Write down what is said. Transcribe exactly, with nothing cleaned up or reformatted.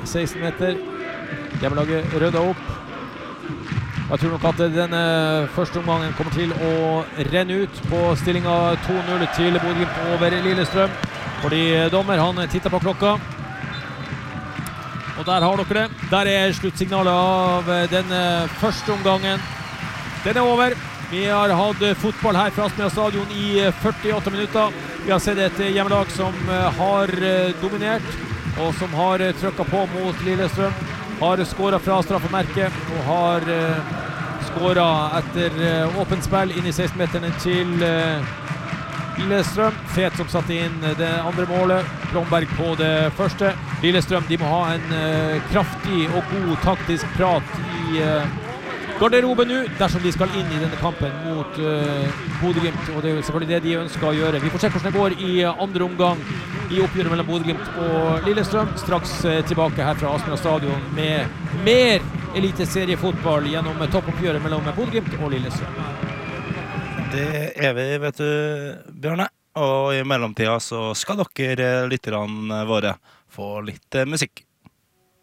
seksten meter. Hjemmelaget rydda opp. Jeg tror nok at denne første omgangen kommer til å renne ut på stillingen to null til Bodø/Glimt over Lillestrøm. Fordi dommer, han tittet på klokka. Og der har dere det. Der er sluttsignalet av denne første omgangen. Den er over. Vi har hatt fotball her fra Aspmyra stadion i førtiåtte minutter. Vi har sett et hjemmelag som har dominert, og som har trykket på mot Lillestrøm. Har skåret fra straffemerket, og har skåret etter åpent spill inn i seksten-meterne til Lillestrøm. Fet som satte inn det andre målet. Blomberg på det første. Lillestrøm, de må ha en kraftig og god taktisk prat i garderoben nå, dersom de skal inn i denne kampen mot uh, Bodø/Glimt, og det er selvfølgelig det de ønsker å gjøre. Vi får se hvordan det går i andre omgang i oppgjøret mellom Bodø/Glimt og Lillestrøm. Straks uh, tilbake her fra Aspmyra stadion med mer eliteseriefotball gjennom toppoppgjøret mellom Bodø/Glimt og Lillestrøm. Det er vi, vet du, Bjørne. Og i mellomtida så skal dere lytterne våre få litt uh, musikk.